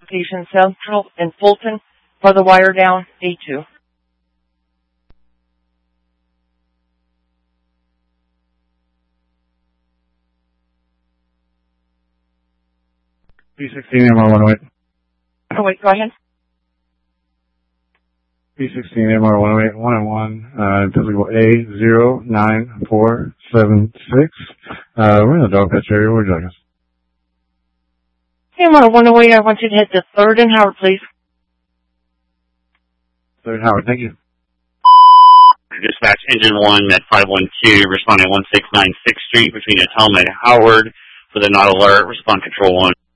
Station Central in Fulton for the wire down A2. P16 MR 108. Oh, wait, go ahead. P16 MR 108 101, physical A09476. We're in the dog patch area. Where'd you like us? MR 108, I want you to head to 3rd and Howard, please. 3rd Howard, thank you. Dispatch Engine 1 at 512, responding 1696 Street between Atoma and Howard for the not alert. Respond Control 1.